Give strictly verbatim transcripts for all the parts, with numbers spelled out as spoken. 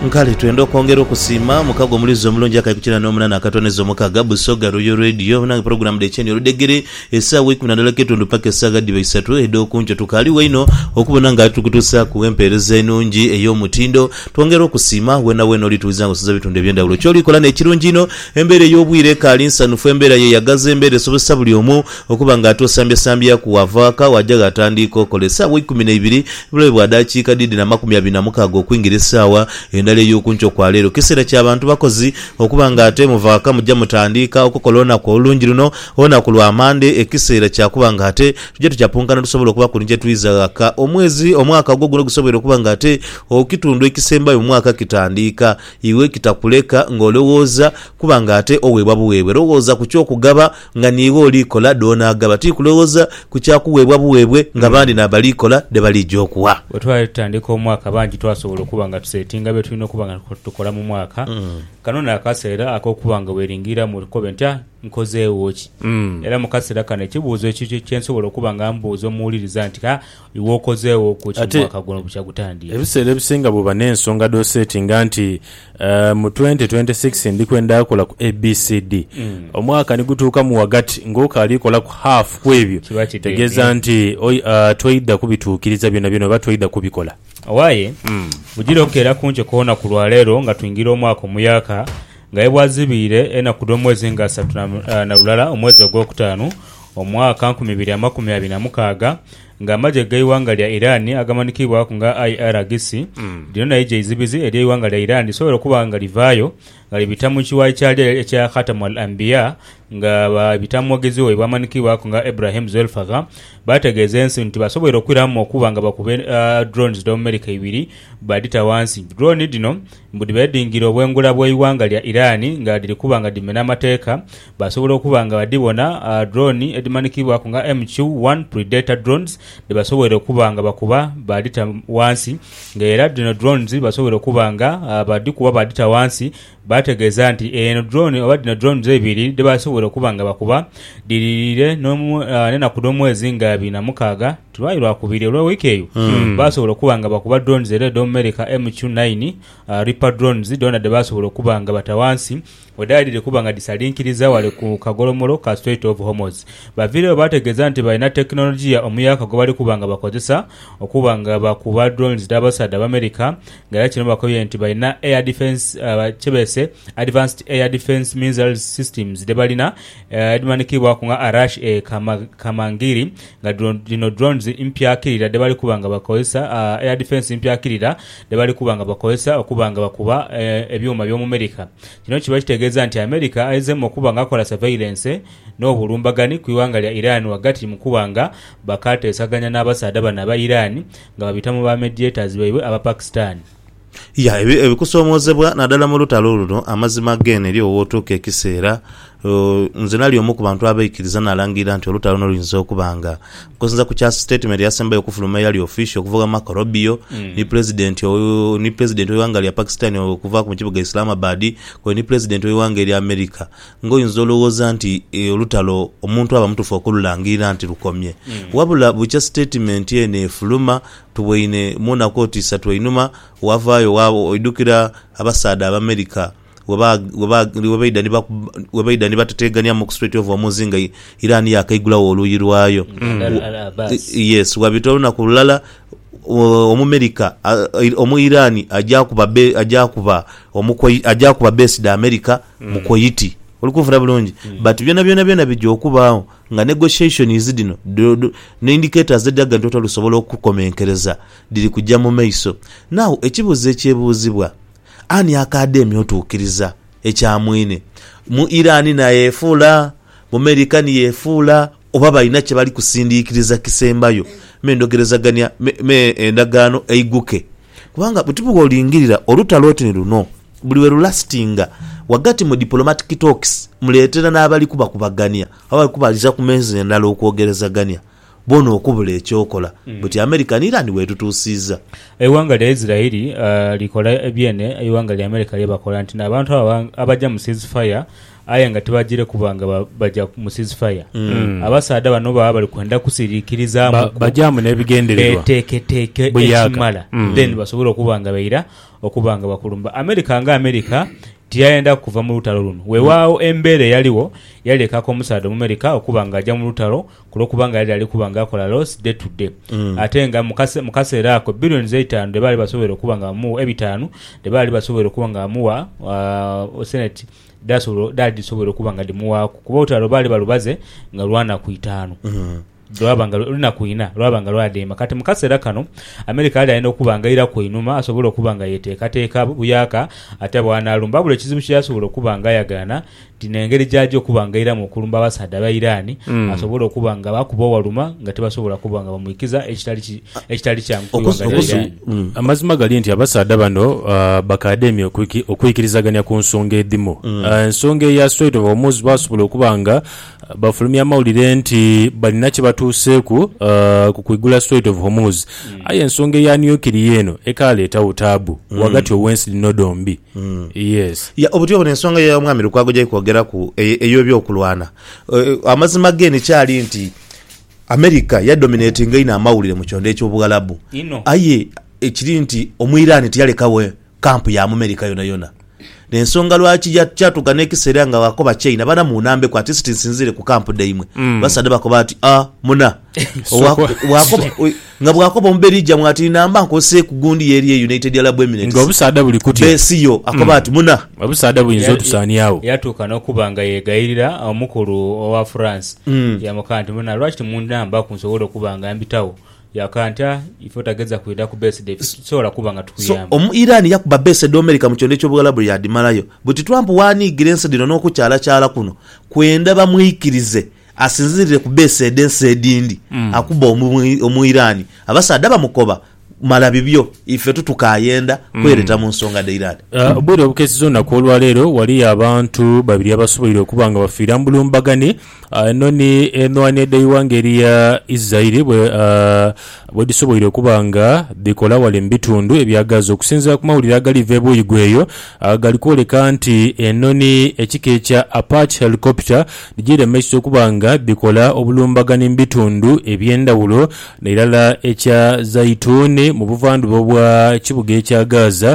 nkale twenda okwongera okusiima mukago omulizi omulungi akayikukira n'omunana akatoneza omukaga busoga royo radio nange program dekyeni oludegere essaawa ikumi na ddala ketundu paka essaawa ddiba isatu edda okunco tukaliwo ino okubona nga tukutuusa ku empeereza ennungi ey'omutindo twongera okusiima wena wena olituuliza nga osuza bitundu eby'endawulo kyolikola n'ekirungi ino embeera ey'obwire ekaali nsanufu embeera yeyagaza embeera esobozesa buli omu okuba nga ate osambyasambyya ku wavaaka wajja gatandika okola essaawa ikumi n'ebiri bulabe bwa dakiika ddidi na makumi abiri na mukaaga okwingira essaawa endala ey'okunco kwa leero kiseera ky'abantu bakozi okuba nga ate muvaaka mujja mutandika okukola olunaku olulungi luno olunaku lwa mande ekiseera kyakuba nga ate tujja tukyapunkana tusobola okuba kulinja tuyizaka omwezi omwaka gwo guno gusobola okuba nga ate okitundu ekisembayo omwaka kitandika iwe kitakuleka ng'olowooza kuba nga ate oweebwa buweebwe lowooza ku kyokugaba nga niiwe olikola donaagaba tikulowooza ku kyakuweebwa buweebwe nga bandi nabalikola de balijja okuwa bwe twali tutandika omwaka bangi twasobola okuba nga tuseetinga be tulina okuba nga tukola mu mwaka mm. kanona akaseera ak'okuba nga weeringira mu lukobe ntya nkozeewo ki mm. era mu kaseera kano ekibuuzo ekyo kyensobola okuba nga mbuuza omuwuliriza nti ka iwe okozeewo ku kimwaka guno bukyagutandika ebiseera ebisinga bw'oba n'ensonga d'oseetinga nti uh, mu twenty twenty-six ndi kwenda akola ku A B C D mm. omwaka nigutuuka mu wagati ng'okalikola ku half kwebyo tegeeza nti uh, tweyidda kubituukiriza byonna byonna oba tweyidda kubikola owaye mm. bugira okukeera kunco koona ku lwaleero nga tuyingira omwaka omuyaka nga ebwazibiire enaku d'omwezi nga asatu na, uh, na bulala omwezi ogwokutaano omwaka nkumi bbiri amakumi abiri na mukaaga nga amagye g'eiwanga lya Iran agamanikibwako nga I R G C mm. lino naye gyezibizi ery'eiwanga lya Iran lisobola okuba nga livaayo nga libita mu kiwayi kyali ekya Khatam al-Anbiya nga babita mwogezi we bamanikibwako nga Ibrahim Zulfaga bategeeza ensi nti basobola okwiramu okuba nga bakube uh, drones d'America ibiri badita wansi drone dino mbudi bedingira obwengula bw'eiwanga lya Iran nga diri kuba nga dimena amateeka basobola okuba nga badibona uh, drone edimanikibwako nga M Q one Predator drones de basobola okuba nga bakuba badita wansi nga era dino drones basobola okuba nga uh, badikuba badita wansi bategeeza nti eno drone oba dino drones ebiri de basobola okuba nga bakuba dirire n'omu uh, n'enaku d'omwezi nga abiri na mukaaga tulwayi lwakubiri olw'ewiiki eyo mm. basobola okuba nga bakuba drones era d'America M Q nine uh, Reaper drones dona de basobola okuba nga batawansi wedalire kuba nga disalinkiriza wale ku kagolomolo ka Strait of Hormuz bavire bategeeza nti balina teknologiya omuyaka gwe bali kuba nga bakozesa okuba nga bakuba drones d'abasada b'America nga era kino bakoye nti balina air defense uh, chebese advanced air defense missile systems de balina edimanikibwa uh, ku nga Arash e kama, kamangiri nga dino drones impyakirira de bali kuba nga bakozesa uh, air defense impyakirira de bali kuba nga bakozesa okuba nga bakuba uh, ebyuma by'omu America kino kiba kitegeeza nti America aizemu okuba nga akola surveillance n'obulumbagani ku iwanga lya Iran wagati mu kuba nga bakateesaganya n'abasada bana ba Iran nga babita mu ba mediators baibwe aba Pakistan ya ebikusoomozebwa naddala mu lutalo luno amazima gene eri owootuuka ekiseera Uh, nze nali omu ku bantu abaikiriza nalangira nti olutalo luno luyinza okuba nga kusinza ku kya statement yasembayo okufuluma yali official okuvuga Marco Rubio mm. ni president o, ni president w'eiwanga lya Pakistan okuva ku kibuga Islamabad ko ni president w'eiwanga lya America ng'oyinza olowooza nti e, olutalo omuntu aba mutufu okululangira nti lukomye mm. wabula bukya statement yene efuluma tuweine muna koti satu inuma wavaayo wabo oidukira abasada aba America webaida ni batateganya mu Strait of Hormuz nga Iran yakaigulawo oluyi lwayo mm. yes wabitoluna kulala omumerika omu Iran ajja kuba ajja kuba omukoi ajja kuba base da America mu mm. Kuwaiti olikufuna bulungi mm. but byona byona byona bijjo okubaawo nga negotiation izidino ne indicators zedaga ntoto lusobola okukomenkereza diri kujja mu meiso now ekibuzo ekyebuuzibwa ani akademi otuukiriza ekyamwine mu Iran na yefuula mu America ni yefuula oba balina kye bali kusindiikiriza kisembayo mendogerezaganya me, me endagaano eiguke kubanga butubuko olingirira olutalo otene luno buli we lulastinga wagati mu diplomatic talks muleetera n'abali kuba kubagania abali kubaliza ku mezi endala okwogerezaganya bono okubula ekyokola mm. buti America ni Iran wetutuusiza eggwanga lya Israeli uh, likola ebyene eggwanga lya America lyebakola nti n'abantu abajja mu ceasefire aye nga tebagire kubanga bajja mu ceasefire mm. abasaada bano baba bali kwenda kusirikiriza ba, bajamu n'ebigendererwa eteeketeeke ekimala mm. then basobola okubanga beira okubanga bakulumba America nga America tiyayenda kuva mu lutalo luno weewaawo embeera yaliwo yalekako omusaada mu America okubanga ajja mu lutalo kulokubanga yali ali kubanga akola loss day to day mm. ate nga mu kaseera ako billions etaano de baali basobola okubanga bamuwa ebitaano de baali basobola okubanga bamuwa uh, Senate dasolo dadi sobola okubanga dimuwa kuba olutalo baali balubaze nga lwana ku itaano mm. lwabanga luna kuina lwabanga lwadema kati mu kaseera kano America ali ayina okubanga ira kuinuma asobola okubanga yeteekateeka buyaka ate bwanalumba buli kizibu kyasobola okubanga yagana tinengeri jaji okubanga ira mu kulumba abasaada ba Iran mm. asobola okubanga bakuba waluma nga tebasobola kubanga bamuikiza ekitali ekitali kyangu mm. amazima gali nti abasaada bano uh, bakademi okwikirizaganya ku nsonga edimu mm. uh, nsonga ya Strait of Hormuz basobola okubanga uh, bafulumya mawulire nti balina kye batuuseeku uh, ku kwigula Strait of Hormuz mm. aye ensonga ya nyukiri eno ekaleeta utabu mm. wakati owensi nodombi mm. yes ya obutyo bone ensonga ya omwami Lukwago gye kwogera ku eyo byokulwana uh, amazima gene kyali nti America ya dominating ina amawulire mu kyonde eky'obugalabu aye ekiri nti omwirani tiyalekawe kampu ya America yona yona n'ensonga lwaki kyatuka n'ekiseera nga wakoba China bana mu nambe kwa artist sinzire ku kampu daimwe mm. basade bakoba ati ah muna wakoba nga bwakoba omberija mwati namba nkose kugundi yeri United Arab Emirates ngo busada buli kuti besiyo akoba ati muna busada buyinzo tusani yawo yatuka n'okubanga yegayirira omukulu wa France mm. ya mukanti muna lwaki mu namba kunsobola okubanga mbitawo yakanta ifotageza kuida ku base de sola kubanga tukuyamba so omu Iran yakuba base de America mu kyonde ky'obugalabu ya dimalayo buti Trump wani girense dino n'okukyala kyala kuno kwenda bamwikirize asinzirire ku base de sedindi mm. akuba omu Iran abasaada bamukoba mala bibyo ife tutukayenda mm. kwereta mu nsonga de Iran uh, bwero obukesi zonna kwolwa leero wali abantu babiri abasobolire okubanga bafiira mbulumbagani uh, noni enwane de iwangeri ya Israeli bwe uh, bwedisobolire okubanga bikola wale mbitundu ebyagaza okusinza ku mawulire agaliva ebuyigweyo uh, gali kwoleka nti enoni ekike kya Apache helicopter ligire maiso okubanga bikola obulumbagani mbitundu ebyendawulo n'irala ekya Zaituni mu buvanduba bwa kibuga ekya Gaza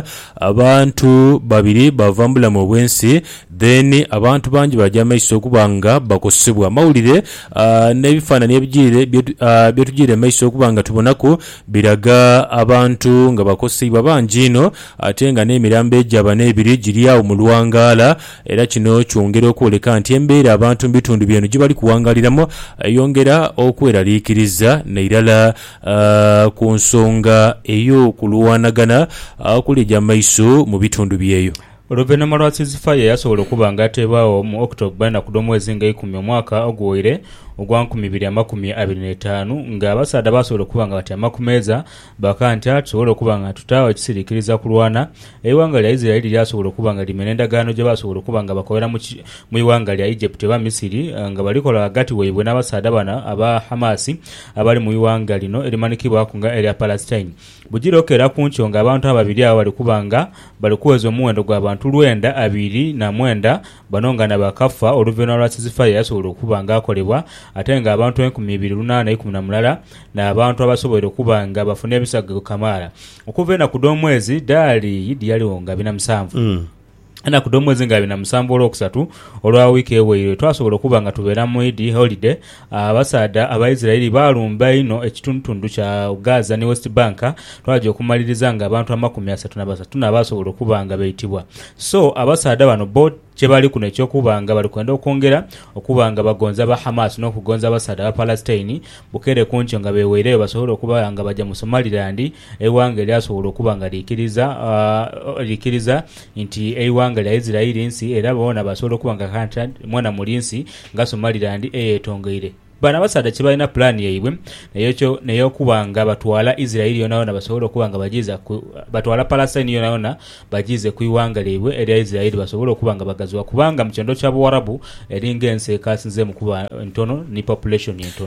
abantu babiri bavambula mu bwensi then abantu bangi bajja maiso okubanga bakosebwa mawulire uh, n'ebifaananyi ebigire byetugire uh, maiso okubanga tubonako biraga abantu nga bakosebwa bangi ino ate nga n'emirambo ejaba n'ebiri giri awo mu luwangaala era kino kyongera okwoleka nti embeera abantu mbitundu byeno gibali kuwangaliramu yongera okweraliikiriza n'irala uh, ku nsonga eyo kuluwanagana akulija maiso mu bitundu byeyo Oluvannyuma lwa ceasefire yasobola okubanga ateebwawo mu October na kudomu mwezi nga ikumi omwaka ogwire ogwa nkumi bbiri amakumi abiri n'etaano nga abasaada basobola okubanga bati amakumeeza bakanta tusobola okubanga tutaawo ekisirikiriza kulwana eggwanga lya Israeli lyasobola okubanga limena endagaano gye basobola okubanga bakolera mu iwanga lya Egypt eba Misiri nga balikola hagati weibwe n'abasaada bana aba Hamasi abali mu iwanga lino erimanikibwako nga erya Palestine bugire okera kuncho nga abantu ababiri abo bali kubanga bali kuweza omuwendo gw'abantu lwenda abiri na mwenda banonga na bakafa oluvannyuma lwa ceasefire yasobola okubanga akolebwa ate nga abantu enkumi bbiri lunaana ikumi na mulala n'abantu abasobola okubanga bafuna ebisago kamala okuva ena ku omwezi daali yidi yaliwo nga bina musanvu mm. ana ku omwezi nga bina musanvu olwokusatu olwa wiiki eweire twasobola okubanga tubeera mu Eid holiday abasaada Abaisirairi balumba ino ekitundutundu kya Gaza ne West Bank twaje okumaliriza nga abantu amakumi asatu na basatu n'abasobola okubanga bayitibwa so abasaada bano bo kyebali kuno ekyokubanga bali kwenda okwongera okubanga bagonza ba Hamas n'okugonza abasaada ba Palestine bukere kuncho nga beweereyo basobola okubanga bajja mu Somaliland eggwanga lyasobola okubanga likiriza uh, likiriza nti eggwanga lya Israeli nsi era bona basobola okubanga kanta mwana mulinsi nga Somaliland eyetongeire bana basaada kibalina plan yaibwe nayo kyo nayo kubanga batwala Israeli yona yona basobola okubanga bajiza batwala Palestine yona yona bajize kuiwanga leibwe eri Israeli basobola okubanga bagazwa kubanga mu kyondo kya Buwarabu eringa ense kasinze mu kuba ntono ni population yentono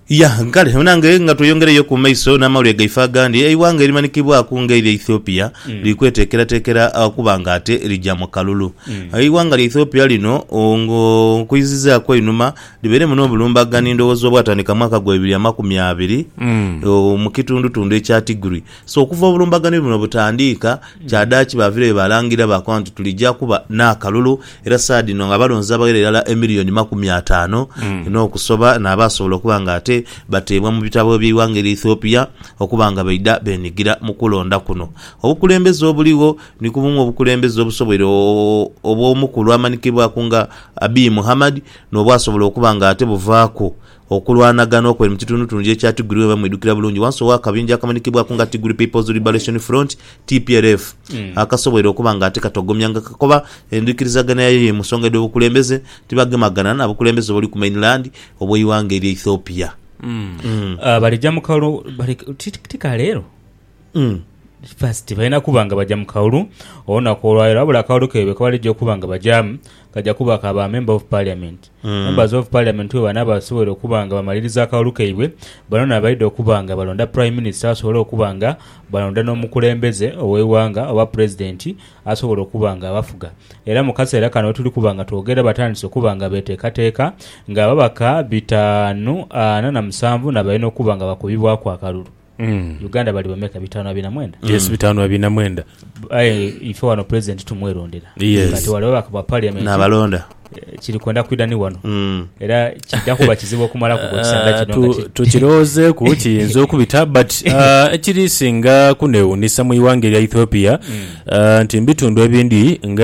ya ngale unange nga tuyongereyo ku maiso n'amawulire gaifa gandi eiwanga erimanikibwa akunga eri Ethiopia mm. likwetekera tekera akubanga ate lijja mu kalulu mm. eiwanga li Ethiopia lino ngo kuiziza kwa inuma libere muno bulumbagani ndowoozo bwatandika mwaka gwa bibiri makumi abiri mm. mu kitundu tundu ekya Tigray so okuva obulumbagani buno butandika mm. kyadachi bavire balangira bakwantu tulijja kuba na kalulu era saadi no nga balonza bagerera emiliyoni makumi atano mm. n'okusoba n'abasobola okubanga ate batebwa mu bitabo by'iwanga eri Ethiopia okubanga baida benigira mu kulonda kuno obukulembeze obuliwo ni kubumwe obukulembeze obusobole obw'omukulu amanikibwa kunga Abiy Muhammad n'obwasobola okubanga ate buvaako okulwanagana okwe mu kitundu tundu ekya Tigray bamwidukira bulungi wanso wakabinja akamanikibwa kunga Tigray People's Liberation Front T P L F mm. akasobole okubanga ate katogomyanga kakoba endikirizagana yaye musonga edobukulembeze tibagemagana n'abukulembeze buli ku mainland obw'iwanga eri Ethiopia mm. mm. uh, balijja mu kaulu bali tiktika leero mm. first baina kubanga bajja mu kaulu ona kolwaira abula kaulu kebe ko balijja kubanga bajam kajja kuba ka ba member of parliament mm. members of parliament we bana basobola okubanga bamaliriza kaulu kebe balona baide okubanga balonda prime minister asobola okubanga balonda n'omukulembeze owewanga owa president asobola okubanga bafuga era mu kaseera kano tuli kubanga twogera batandise okubanga beteekateeka nga babaka bitano ana na musanvu na balina okubanga bakubibwa kwa kalulu Mm. Uganda bali bameka bitano abina mwenda yes mm. bitano abina mwenda ai ifo wano president tumwerondera yes. kati wale bakaba parliament na balonda kiri kwenda kwidani wano mm. era kidako bakizibu okumala ku kusanga kino uh, tukiroze ku kiyinza okubita but uh, ekiri singa kunewunisa mu iwanga lya Ethiopia mm. uh, nti mbitundu ebindi nga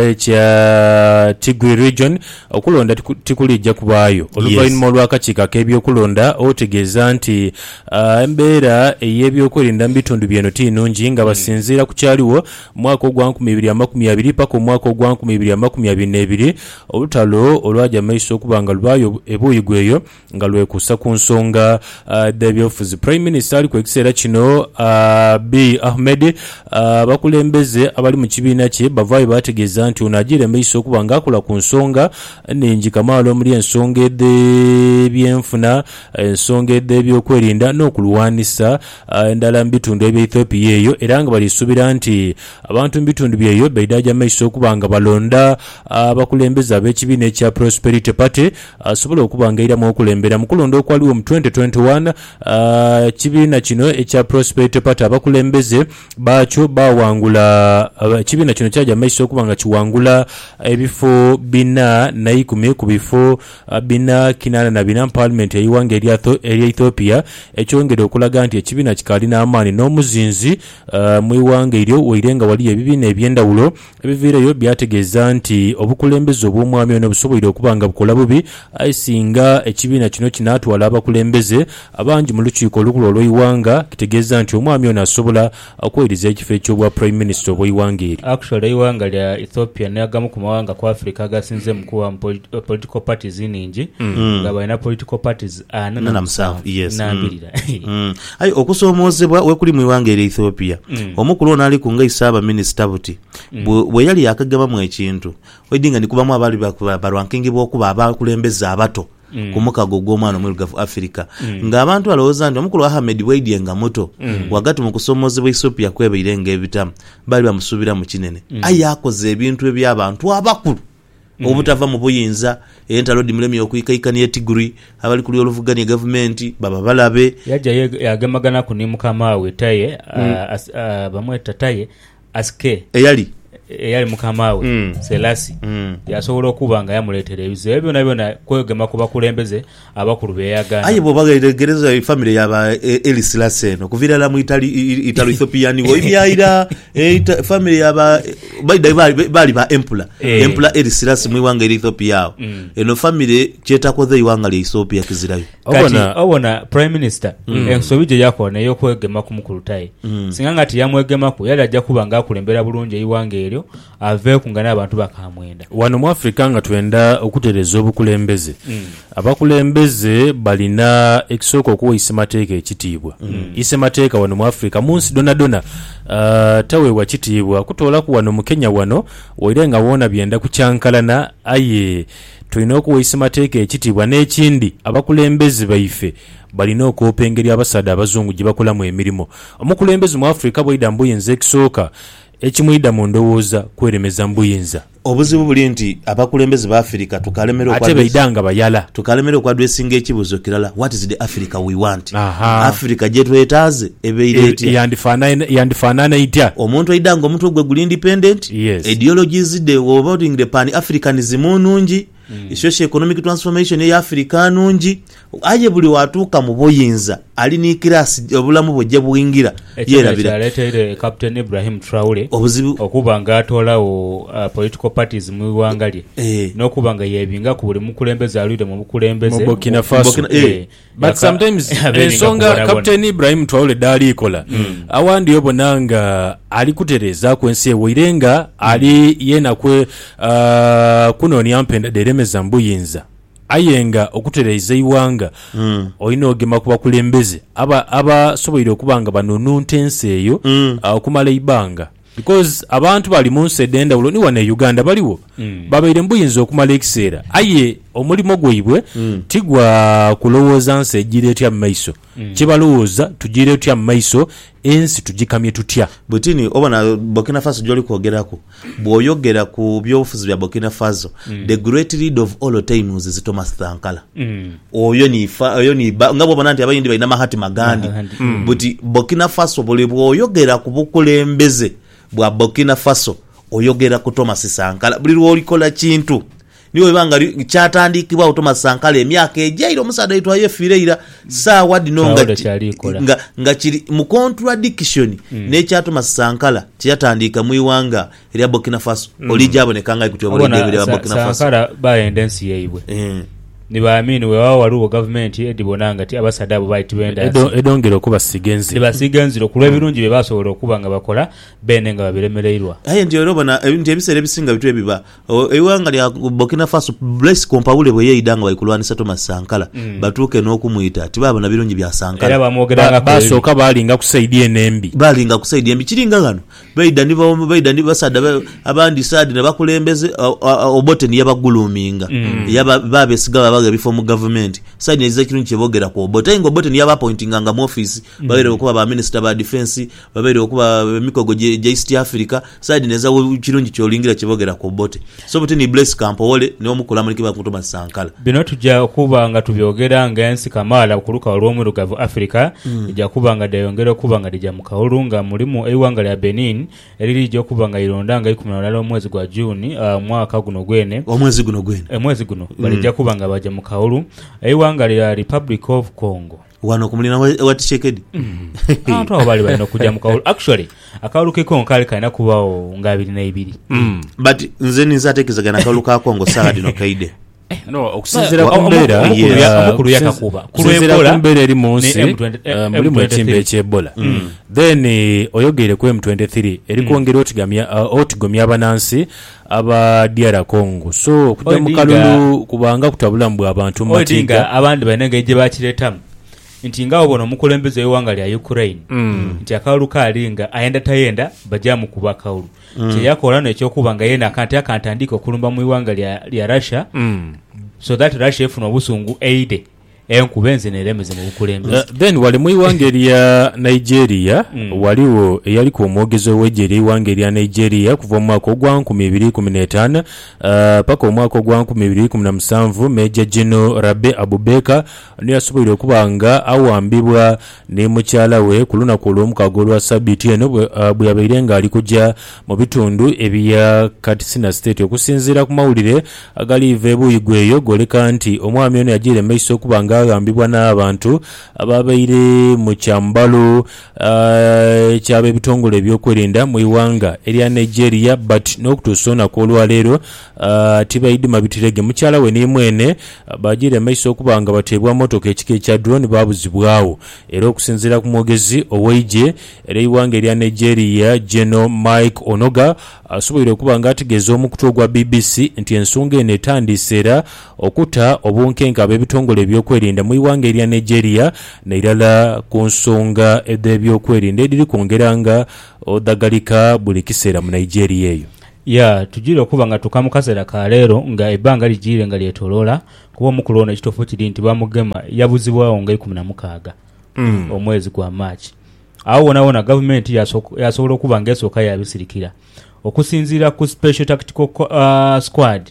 ekya Tigray region okulonda tikulijja kubaayo oluvannyuma yes. olw'akakiiko k'ebyokulonda otegeeza nti uh, embeera ey'ebyokwerinda mu bitundu byeno tinungi nga basinziira ku kyaliwo mwaka ogwa nkumi bbiri makumi abiri paka omwaka ogwa nkumi bbiri makumi abiri n'ebiri olutalo olwaja maiso okubanga lubayo ebuyigweyo nga lwekusa ku nsonga uh, debyofuzi prime minister ali ku ekiseera kino uh, Abiy Ahmed uh, bakulembeze abali mu kibiina kye bavayo bategeeza nti onajire maiso okubanga akola ku nsonga ningi kamaalo omuli ensonga ed'ebyenfuna ensonga ed'ebyokwerinda n'okulwanisa uh, endala mu bitundu ebya Ethiopia eyo era nga balisuubira nti abantu mu bitundu byeyo baidaja maiso okubanga balonda abakulembeze uh, ab'ekibiina ekya Prosperity Party asobola uh, okubanga iramu okulembera mu kulonda okwaliwo mu twenty twenty-one uh, kibiina kino ekya Prosperity Party abakulembeze bakyo bawangula ekibiina uh, kino kyaja maiso okubanga kiwangula ebifo bina na ikumi ku bifo uh, bina kinana na bina parliament eyiwanga eri Ethiopia ekyongera okulaga nti ekibiina kikali n'amaani n'omuzinzi uh, mu iwanga eryo weirenga wali ebibiina ebyendawulo ebiviireyo byategeeza nti obukulembeze obw'omwami ono busoboire okubanga bukola bubi aisinga ekibiina kino kinaatwala abakulembeze abangi mu lukiiko olukulu olw'eiwanga kitegeeza nti omwami ono asobola okweriza ekifo eky'obwa prime minister obw'eiwanga eri actually eiwanga lya Ethiopia n'agamu ku mawanga ku Africa agasinze mu kuba political parties ningi mm. nga balina political parties ana na musanvu yes nambirira mm. ai okusoomozebwa we kuli mu iwanga eri Ethiopia mm. omukulu ono ali kunga isaba minister buti mm. bwe yali yakagaba mu ekintu wedinga nikubamu abali barwankingi bw'okuba abakulembeza abato mm. ku mukago gw'omwana omwirugavu Africa mm. ng'abantu balowooza nti omukulu Ahmed Bweidye nga muto mm. wagati mu kusoomozebwa Ethiopia kwebeire ng'ebitamu bali bamusuubira mu kinene mm. aye akoze ebintu eby'abantu abakulu mm. obutava mu buyinza entalo dimulemi okuyikaikani ya Tigray abali kuli oluvugani government baba balabe yaja yagemagana ku ni mukama we taye mm. uh, uh, bamweta taye aske eyali eyali mukama we mm. Selasi mm. yasobola okubanga yamuleetera ebizibu byonna byonna kwegema ku bakulembeze abakulu beyagana aye bo bagagereza family yaba Eli Selassie no kuvirala mu Italy Italo Ethiopian wo ibyaira family yaba bali bali ba empula eh. empula Eli Selassie mu iwanga eri Ethiopia mm. eno family kyetakoze iwanga eri Ethiopia kizirayo obona obona prime minister mm. ensobije yako nayo kwegema ku mukulu tayi mm. singanga ati yamwegema ku yali ajja kubanga akulembera bulungi iwanga eryo eyo ave kungana abantu bakamwenda wano mu Africa nga twenda okutereza obukulembeze mm. abakulembeze balina ekisooka okuwa isemateeka ekitiibwa mm. isemateeka wano mu Africa munsi dona dona uh, taweebwa kitiibwa kutoolaku wano mu Kenya wano oire nga wona byenda kucyankalana aye tulina okuwa isemateeka ekitiibwa n'ekindi abakulembeze baife balina okwopa engeri abasaada abazungu gye bakolamu emirimu omukulembeze mu Africa bw'ida mbuyinza ekisooka ekimwida mu ndowooza kweremeza mbuyinza obuzibu buli nti abakulembeze ba Africa tukalemera ate beidanga bayala tukalemera okwadwesinga ekibuzo kirala what is the Africa we want Aha. Africa gye twetaaze ebeire etya yandifaanana yandifaanana itya omuntu aidanga omuntu gwe guli independent yes. ideologies the about the pan Africanism nungi mm. social economic transformation ya Africa nungi aje buli watuuka mu boyinza ali ni class obulamu bojja buingira yerabira letere Captain Ibrahim Traore obuzibu okubanga atolawo uh, political parties mu wangali eh. n'okubanga yebinga ku buli mukulembeze alide mu bukulembeze mu Burkina Faso eh. eh. but sometimes ensonga Captain Ibrahim Traore dali ikola mm. awandi yobonanga ali kutereza kwensi ewirenga mm. ali yena kwe uh, kuno ni ampenda deremeza mbuyinza ayenga okutereza iwanga mm. oyina ogema kuba kulembeze aba aba soboire okubanga banonunte ensi eyo mm. uh, okumala ibanga because abantu bali munsi edenda ulo ni wana Uganda baliwo mm. babaire mbuyinza okumala ekiseera aye omulimo gwibwe mm. tigwa kulowooza nsi ejire etya maiso mm. kibalowooza tujire etya maiso ensi tugikamye tutya butini obana Burkina Faso joli kwogerako bwoyogera ku byobufuzi bya Burkina Faso mm. the great leader of all times is Thomas Sankara mm. oyo ni fa, oyo ni ngabo bananti abayindi balina Mahatma Gandhi mm. buti Burkina Faso buli bwoyogera ku bukulembeze bwa Burkina Faso oyogera ku Thomas Sankara buli lwolikola kintu niwe banga kyatandikibwa Thomas Sankara emyaka ejaira omusada yitwa yefireira sawa dinonga nga nga kiri mu contradiction mm. ne kya Thomas Sankara kyatandika mu iwanga erya Burkina Faso mm. olijabo ne kanga ikuti obulingebere wa Burkina Faso Sankara bayendensi yeibwe mm. nibaamini we wao waluwo government edibonanga ti abasada abo baiti benda edo edongero kuba sigenzi basigenzi okulwa ebirungi bye basobola okubanga bakola bene nga babiremereirwa aye ndio robana ebintu ebisere bisinga bitu ebiba eyiwanga lya Burkina Faso Blaise Compaoré bwe yeyidanga bayikulwanisa Thomas Sankara mm. batuuke n'okumuyita ti baba na birungi bya Sankara era bamwogeranga basooka balinga kusaidia enembi balinga kusaidia embi kiringa gano baida nibo baida nibo basada abandi sadi na bakulembeze Obote ni yabaguluminga mm. yaba babe sigaba baga before mu government side neza kirungi kyebogera ko Obote ngo Obote ni yaba appointing nga mu office mm. babere okuba ba minister ba defense babere okuba mikogo je East Africa side neza kirungi kyolingira kyebogera ko Obote so Obote ni Blaise Compaoré ni omukula muri kiba ku Thomas Sankara bino tujja okuba nga tubyogera nga ensi kamala okuluka olw'omu rugavu Africa mm. ija kuba nga dayongera okuba nga dija mu kaulunga mulimu eiwanga lya Benin eriri jo kuba nga ironda nga ikumi na bbiri omwezi gwa June uh, mwaka guno gwene omwezi guno gwene omwezi guno mm. balija kuba nga baje mu kaulu eiwanga lya Republic of Congo wano kumulina wati chekedi abantu abo bali balina kujja mu kaulu actually akaulu ke Congo kali kana kubawo nga abiri na ibiri mm. but nze ninza tekezagana akaulu ka Congo saga dino kaide no okusinzira ku mbeera omukulu yakakuba kusinzira ku mbeera eri mu nsi mulimu ekimbe eky'Ebola then oyogere ku M twenty-three eri kwongera otigamya otigomya abanansi aba D R Congo so okujja mu kalulu kubanga kutabulamu bw'abantu mu matiga abandi banenge gye bakiretamu nti nga obona omukulembeze w'ewanga lya Ukraine mm. nti akaulu kalinga ayenda tayenda bajja mu kuba kaulu mm. kye yakola n'ekyokuba nga yena akanti akantandika okulumba mu iwanga lya, lya Russia mm. so that Russia efuna obusungu aide enkubenze neremeze mu bukulembeze uh, then wali mu iwanga lya Nigeria mm. waliwo eyali ku omwogezo w'ejjeri iwanga lya Nigeria kuva mu mwaka ogwa nkumi bbiri kumi n'etaano uh, paka omwaka ogwa nkumi bbiri kumi na musanvu Major General Rabe Abubeka niyo yasoboire okuba nga awambibwa ne mukyala we ku lunaku olw'omukago olwa sabiti eno bwe uh, yabaire nga ali kujja mu bitundu ebya Katsina State okusinziira ku mawulire agaliva ebuyigweyo goleka nti omwami ono yagira emaiso okuba nga ngagambibwa n'abantu ababaire mu kyambalo uh, kyaba ebitongole ebyokwerinda mu iwanga erya Nigeria but n'okutuusa olunaku olwaleero uh, tibaidde mabitirege mukyala we n'imwene uh, bagira emaiso okuba nga bateebwa motoka ekika ekya drone babuzibwawo era okusinziira ku mwogezi ow'eigye era iwanga erya Nigeria General Mike Onoga asoboire uh, okuba nga ategeeza omukutu ogwa B B C nti ensonga eno etandise era okuta obunkenke ab'ebitongole ebyokwerinda mu iwanga erya Nigeria n'erala ku nsonga ez'ebyokwerinda eriri kwongeranga odagalika buli kiseera mu Nigeria eyo. Ya tujire okuba nga tukamukasera ka leero nga ebbanga lijire nga lyetoloola kuba omukulu ono ekitofu kiri nti bamugema yabuzibwawo nga ikumi na mukaaga mm. omwezi gwa March. Awo wona wona gavumenti yasobola okuba nga esooka yabisirikira okusinziira ku Special Tactical uh, Squad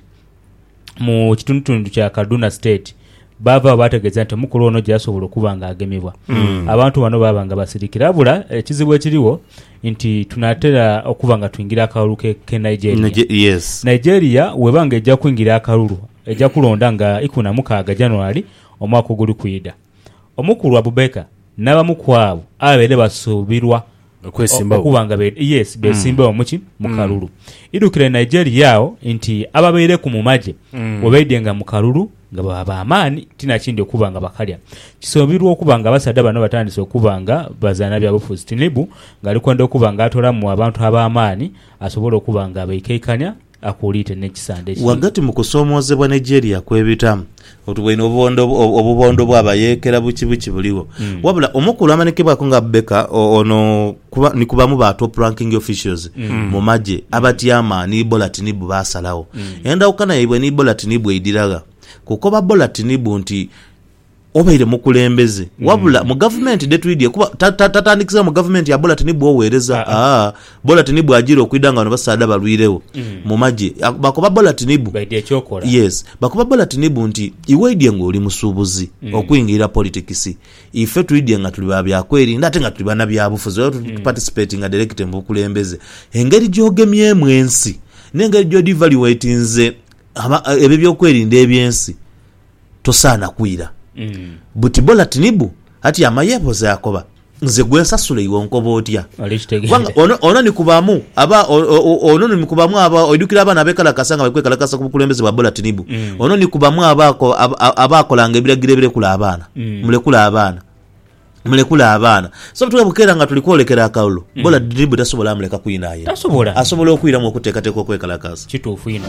mu kitundutundu kya Kaduna State bava bategeeza nti omukulu ono gyasobola okuba nga agemebwa mm. abantu bano baba nga basirikira bula ekizibu ekiriwo nti tunatera okuba nga tuingira akalulu ke, ke Nigeria. Nige, yes. Nigeria webanga ejja kuingira akalulu ejja kulonda nga ikumi na mukaaga January omwaka oguli kuyida. Omukulu Abubeka n'abamu kwabo ababeere basuubirwa okuba nga yes besimba omuki mu kalulu. Idukira Nigeria yao nti ababeere ku mumaje mm. webaidde nga mu kalulu nga baba amaani tina kindi okuba nga bakalya kisombirwa okuba nga basadde bano batandise okuba nga bazana bya bufuzi Tinubu ngalikwenda okuba nga atola mu abantu ab'amaani asobola okuba nga abeikeikanya akulite n'ekisande ki wagati mu kusoomozebwa Nigeria kwebitamu otubwino obubondo obubondo bwabayekera buki buki buliwo mm. wabula omukulu amanekebwako nga Beka ono kuba ni kubamu ba top ranking officials mm. mu maje abatyama ni Bola Tinubu basalawo mm. enda ukana yibwe ni Bola Tinubu ediraga kukoba Bola Tinubu nti obaire mukulembeze mm. wabula mu government detwidye kuba tatandikiza mu government ya Bola Tinubu owereza ah, ah Bola Tinubu ajira okuidanga bano basada balwirewo mm. mu maje bakoba Bola Tinubu baide chokola yes bakoba Bola Tinubu nti iweidye ngo oli musubuzi mm. okuingira politics ife twidye nga tuli babya kweri ndate nga tuli bana bya bufuzi mm. participating nga direct mu kulembeze engeri jogemye mwensi n'engeri jo devaluate nze ebe byokwerinda ebyensi tosana kwira mm. buti Bola Tinubu ati amayepo za yakoba nze gwensasule iwo nkobo otya ono ono nikubamu aba ono nikubamu aba odukira abana bekala kasanga bakwekala kasa kukulembeze ba Bola Tinubu mm. ono nikubamu abako abakolanga ebiragire bire kula abana mm. mulekula abana mulekula abana so tuwe bukera nga tulikolekera akaulo mm. Bola Tinubu tasobola amuleka kuinaye tasobola asobola okwira mu kutekateka okwekala kasa kitufu ino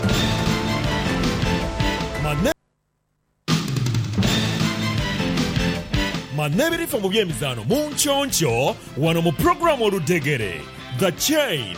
manebiri from byemizano munchoncho wano mu program oludegere The Chain.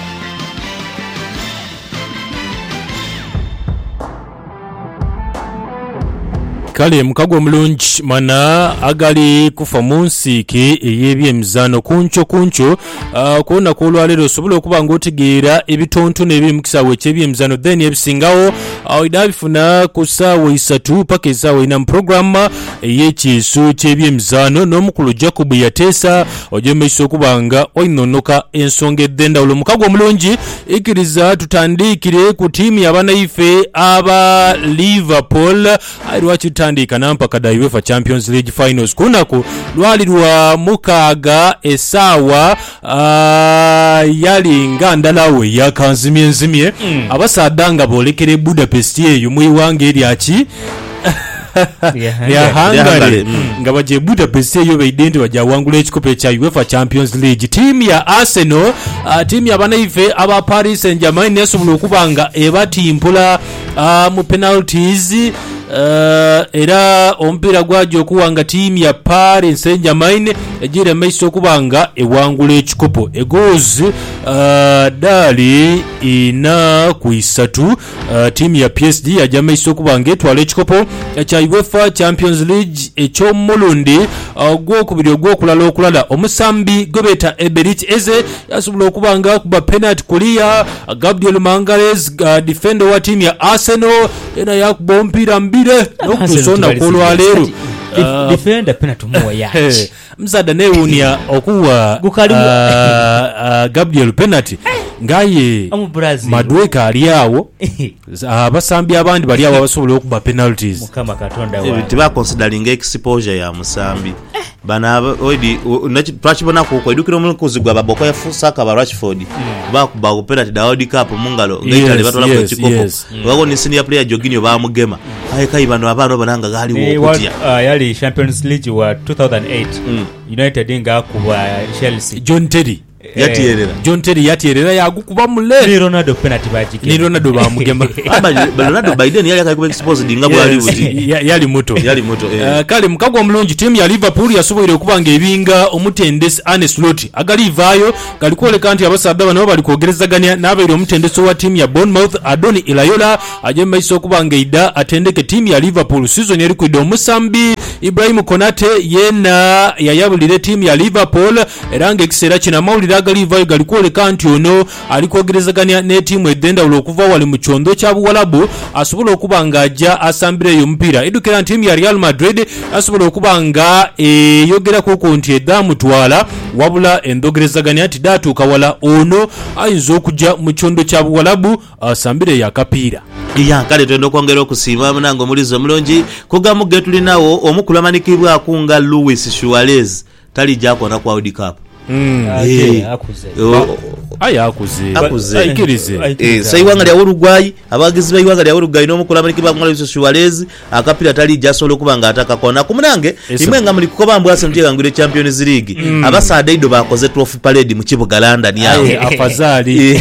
kale mukago mulungi mana agali kufa munsiike eyebyemizano kuncho kuncho uh, kuona kulwalero osobola okuba ngotegeera ebitonto n'ebiri mu kisaawe eky'ebyemizano then ebisingawo uh, idabifuna ku ssaawa isatu paka essaawa ina mu programma ey'ekiiso ky'ebyemizano n'omukulu Jacob yateesa ojemeiso okuba nga oinonoka ensonga eddendawulo. Mukago mulungi ikiriza tutandiikire ku tiimu y'abanaife aba Liverpool airwachi tandika nampaka da UEFA Champions League Finals kunako lwali lwa mukaaga esaawa uh, yali ngandalawe yakanzimye nzimye mm. abasadanga bolekere Budapest eyo muiwanga eryaki ya Hungary nga baje Budapest eyo beidenti baja wangula ekikopo kya UEFA Champions League. Team ya Arsenal uh, team ya banaife aba Paris Saint-Germain nesobola okubanga ebatimpula uh, mu penalties Uh, era ompira gwajo okuwanga tiimu ya Paris Saint-Germain ejira maiso okubanga ewangula ekikopo egozi uh, dali ina ku isatu uh, tiimu ya P S G yaja maiso okubanga etwala ekikopo ekya UEFA Champions League eky'omulundi uh, gwokubiri ogwokulala okulala omusambi gobeta Eberit Eze yasobola okubanga kuba penalty kulia uh, Gabriel Magalhaes uh, defender wa tiimu ya Arsenal ena yakuba ompira mbire nokusona kolwalero uh, defender penalty muwa yachi mzada newunia okuwa uh, uh, Gabriel penalty ngaye Madueka aliawo abasambi abandi bali awo basobola okuba penalties mukama katonda wa tiba considering exposure ya musambi bana oidi twachibona ko ko idukiro mu kuzigwa baboko ya Fusaka ba Rashford ba kuba ku penalty da World Cup mungalo ngaitale batola ko chikoko wako ni senior player Jorginho ba mugema aye kai bano abano bananga gali wo kutia yali Champions League wa two thousand eight United nga kuba Chelsea John Terry yatiyerera John Terry yatiyerera yagukuba mule ni Ronaldo penalty bajike ni Ronaldo bamugema aba Ronaldo Biden yali akaikuba exposed ngabo ali buti yali muto yali muto eh kale mukagwa mulungi team ya Liverpool yasoboire okubanga ebinga omutendesi Arne Slot agalivayo galikole kanti abasadda bano bali kwogerezaganya nabaire omutendesi wa team ya Bournemouth Adoni Ilayola ajemba iso okubanga ida atendeke team ya Liverpool season yali kwida omusambi Ibrahim Konate yena yayabulire team ya Liverpool eranga ekisera kina mawulira agalivayo galikole kanti ono alikwogerezaganya ne team edenda okuva wali mu kyondo kya Buwalabu asobola okubanga ajja asambire yo mpira edukira team ya Real Madrid asobola okubanga e yogera ko konti edamu twala wabula endogerezaganya ati datu kawala ono ayinza okujja mu kyondo kya Buwalabu asambire ya kapira iya kale twendo kwongera okusiima munango mulizo mulongi kugamu getulinawo omukulamanikibwa akunga Luis Suarez tali jako na kwa World Cup mm hey. akuze aya akuze akuze aikirize eh sayiwanga lya Uruguay abagizi bayiwanga lya Uruguay no mukulamaniki ba Luis Suarez akapira tali jasolo kubanga ataka kona kumunange imwe nga muri kukoba mbwase mtiga ngire Champions League mm. abasada ido bakoze trophy parade mu kibuga London yawo afazali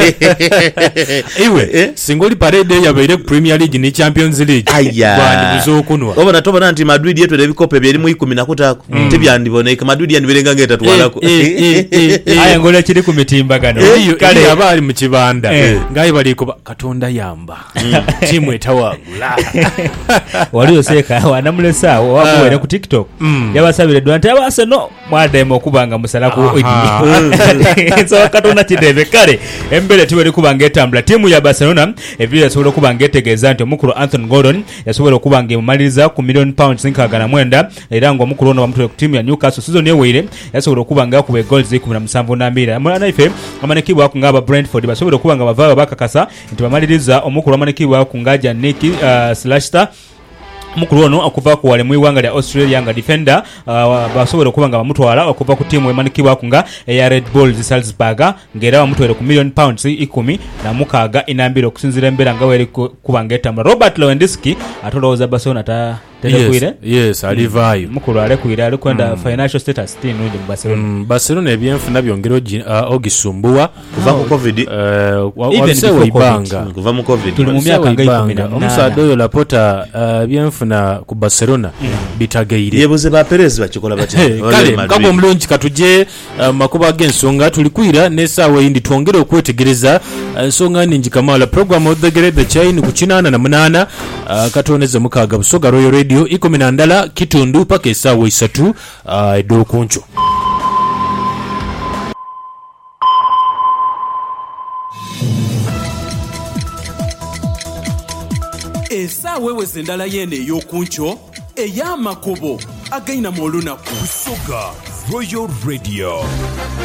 iwe eh? singoli parade yabaire Premier League ni Champions League bwandi bizokunwa obona tobona nti Madrid yetu ebikope byali mu ikumi na kutako mm. tebyandiboneka Madrid yandiberenga ngeta twalako aya ngole kiri ku mitimbagano kale abali mu kibanda ngaye bali ko katonda yamba timu etawagula waliyo seka wanamulesa wakuwere ku TikTok yabasabire dwante abase no mwademo okubanga musala ku oidi so katonda kidebe kale embele tiwere kubanga etambula timu ya Barcelona evile yasobola kubanga etegeza nti omukuru Anthony Gordon yasobola okubanga emaliriza ku million pounds nkagana mwenda era ngo omukuru ono bamutwe ku timu ya Newcastle season eweire yasobola okubanga ku goals ikumi na musanvu na mbiri amana ife amanekibwa akungaba Brentford basobola okubanga bavaba bakakasa nti bamaliriza omukuru amanekibwa akungaja Nick uh, Slashter mukuru ono akuva ku wale muiwanga lya Australia nga defender uh, basobola okubanga bamutwala okuva ku timu emanikibwa akunga ya Red Bulls Salzburg ngera bamutwere ku million pounds ikumi na mukaga inambiro okusinzira embera nga weri kubanga etamba Robert Lewandowski atoloza Barcelona ta yes, yes alivayo mukuru ale kuira ali kwenda mm. financial status tin ndi mu Barcelona mm, Barcelona ebyenfuna byongero uh, ogisumbuwa kuva ku covid uh, wasewe ibanga kuva mu covid tuli mu myaka nga ikumi na omusado yo Laporta uh, byenfuna ku Barcelona mm. bitageire yebuze ba Perez bakikola bati hey, kale kabo mlonji katuje uh, makuba gensonga tulikwira nesawe indi twongere okwetegereza ensonga uh, ninji kamala program of the great the chain ku kinana na munana uh, katoneze mukaga busoga Royal Radio ikumi na ndala kitundu paka esawa isatu uh, edo kuncho esawa wewe zendala yene yokuncho eyamakobo againa molunaku Busoga Royal Radio.